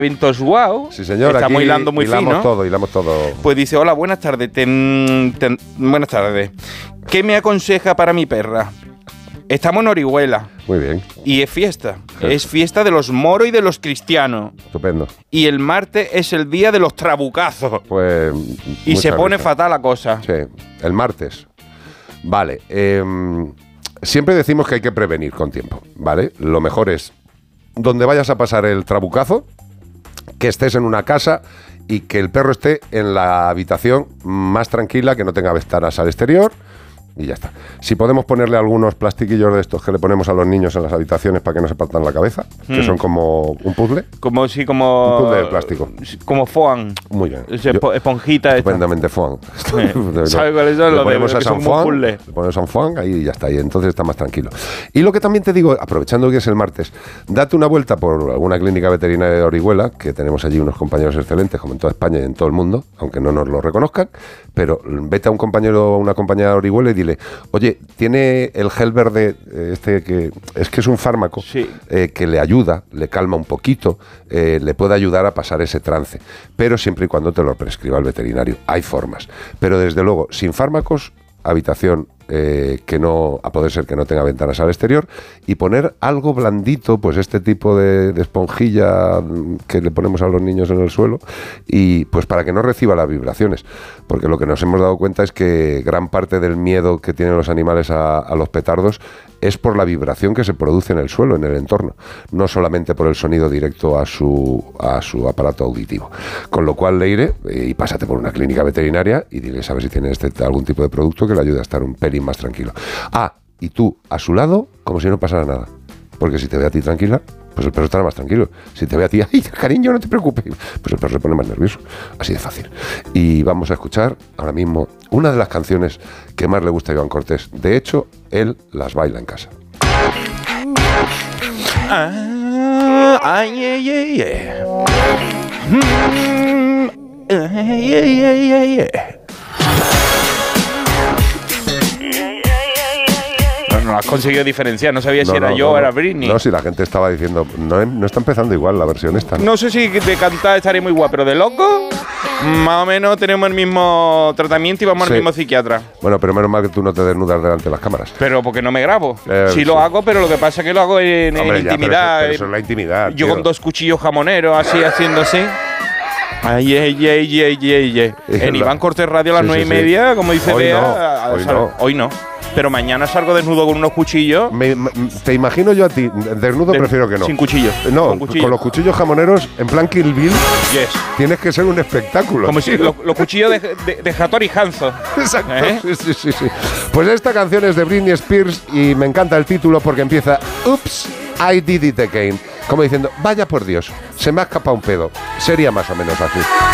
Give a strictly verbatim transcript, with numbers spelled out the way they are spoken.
Eventos Wow. Sí, señor. Estamos aquí hilando muy hilamos fino. todo, hilamos todo. Pues dice, hola, buenas tardes. Ten, ten, buenas tardes. ¿Qué me aconseja para mi perra? Estamos en Orihuela. Muy bien. Y es fiesta. Es fiesta de los moros y de los cristianos. Estupendo. Y el martes es el día de los trabucazos. Pues... Y se pone risa. fatal la cosa. Sí, el martes. Vale. Eh, siempre decimos que hay que prevenir con tiempo, ¿vale? Lo mejor es, donde vayas a pasar el trabucazo, que estés en una casa y que el perro esté en la habitación más tranquila, que no tenga ventanas al exterior. Y ya está. Si podemos ponerle algunos plastiquillos de estos que le ponemos a los niños en las habitaciones para que no se partan la cabeza, mm. que son como un puzzle. Como sí, como... Un puzzle de plástico. Como foam. Muy bien. Yo, esponjita. Estupendamente foam. ¿Sabes cuáles son? Le ponemos a San Juan, le ponemos San Juan, ahí y ya está. Y entonces está más tranquilo. Y lo que también te digo, aprovechando que es el martes, date una vuelta por alguna clínica veterinaria de Orihuela, que tenemos allí unos compañeros excelentes, como en toda España y en todo el mundo, aunque no nos lo reconozcan, pero vete a un compañero o una compañera de Orihuela y dile, oye, tiene el gel verde, este que es que es un fármaco sí. eh, que le ayuda, le calma un poquito, eh, le puede ayudar a pasar ese trance, pero siempre y cuando te lo prescriba el veterinario. Hay formas, pero desde luego, sin fármacos, habitación eh, que no, a poder ser que no tenga ventanas al exterior, y poner algo blandito, pues este tipo de, de esponjilla que le ponemos a los niños en el suelo, y pues para que no reciba las vibraciones, porque lo que nos hemos dado cuenta es que gran parte del miedo que tienen los animales a, a los petardos es por la vibración que se produce en el suelo, en el entorno, no solamente por el sonido directo a su, a su aparato auditivo. Con lo cual, Leire, eh, y pásate por una clínica veterinaria y dile, a ver si tiene este, algún tipo de producto que le ayude a estar un pelín más tranquilo. Ah, y tú, a su lado, como si no pasara nada. Porque si te ve a ti tranquila, pues el perro estará más tranquilo. Si te ve a ti, ¡ay, cariño, no te preocupes!, pues el perro se pone más nervioso. Así de fácil. Y vamos a escuchar ahora mismo una de las canciones que más le gusta a Iván Cortés. De hecho, él las baila en casa. Ah, ay, ay, ay, ay. Mm, ay, ay, ay, ay, ay. No has conseguido diferenciar, no sabía no, si era no, yo no, o era no. Britney. No, si la gente estaba diciendo, no, no está empezando igual la versión esta. No, no sé si de cantar estaría muy guapo, pero de loco, más o menos tenemos el mismo tratamiento y vamos sí. al mismo psiquiatra. Bueno, pero menos mal que tú no te desnudas delante de las cámaras. Pero porque no me grabo. Eh, sí, sí lo hago, pero lo que pasa es que lo hago en, Hombre, en ya, intimidad. Pero eso, pero eso es la intimidad. Yo tío. con dos cuchillos jamoneros, así, haciendo así. Ay, ay, ay, ay, ay, ay. En Iván Cortés Radio a las sí, nueve sí, y media, sí. como dice hoy Bea. No, a, hoy, a, no. hoy no. Pero mañana salgo desnudo con unos cuchillos. Me, me, te imagino yo a ti, desnudo de, prefiero que no. Sin cuchillo. No, con, cuchillo. con los cuchillos jamoneros, en plan Kill Bill. Yes. Tienes que ser un espectáculo. Como si los lo cuchillos de, de, de Hattori Hanzo. Exacto. ¿Eh? Sí, sí, sí, sí. Pues esta canción es de Britney Spears y me encanta el título porque empieza Oops, I did it again. Como diciendo, vaya por Dios, se me ha escapado un pedo. Sería más o menos así.